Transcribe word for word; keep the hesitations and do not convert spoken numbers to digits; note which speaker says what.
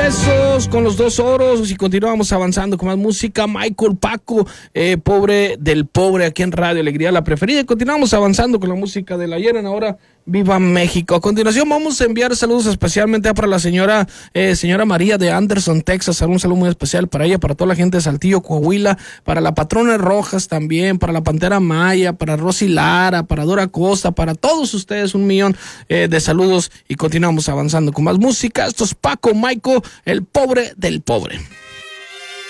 Speaker 1: pesos con los dos oros y continuamos avanzando con más música. Michael Paco, eh, pobre del pobre, aquí en Radio Alegría, la preferida. Y continuamos avanzando con la música del ayer en ahora. Viva México. A continuación vamos a enviar saludos especialmente para la señora eh, señora María de Anderson, Texas. Un saludo muy especial para ella, para toda la gente de Saltillo, Coahuila, para la Patrona Rojas también, para la Pantera Maya, para Rosy Lara, para Dora Costa, para todos ustedes un millón eh, de saludos y continuamos avanzando con más música. Esto es Paco Michael, el pobre del pobre.